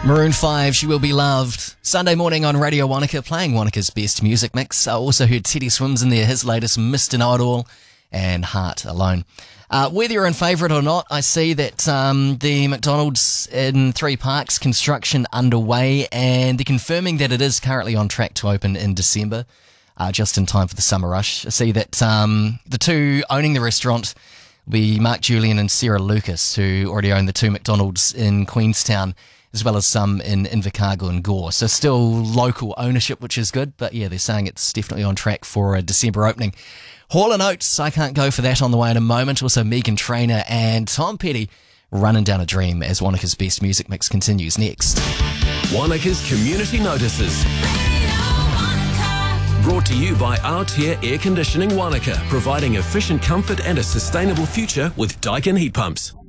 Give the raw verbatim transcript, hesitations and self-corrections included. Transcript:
Maroon five, She Will Be Loved. Sunday morning on Radio Wanaka, playing Wanaka's best music mix. I also heard Teddy Swims in there, his latest Mister Know-It-All and Heart Alone. Uh, whether you're in favourite or not, I see that um, the McDonald's in Three Parks construction underway, and they're confirming that it is currently on track to open in December, uh, just in time for the summer rush. I see that um, the two owning the restaurant will be Mark Julian and Sarah Lucas, who already own the two McDonald's in Queenstown, as well as some in Invercargill and Gore. So still local ownership, which is good. But yeah, they're saying it's definitely on track for a December opening. Hall and Oates, I can't go for that on the way in a moment. Also Megan Trainor and Tom Petty, Running Down a Dream, as Wanaka's best music mix continues next. Wanaka's Community Notices. Brought to you by Altair Air Conditioning Wanaka, providing efficient comfort and a sustainable future with Daikin heat pumps.